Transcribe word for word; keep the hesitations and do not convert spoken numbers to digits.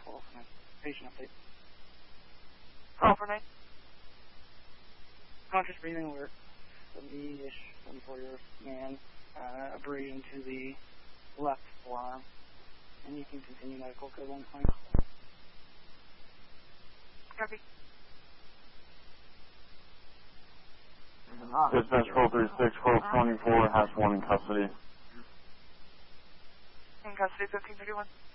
twelve for nine. Patient update. twelve for nine. Conscious breathing alert. seventy-ish, seventy-four-year man, uh, abrasion to the left forearm. And you can continue medical code one claim. Copy. Dispatch four three six, twelve twenty-four has one in custody. In custody, fifteen thirty-one.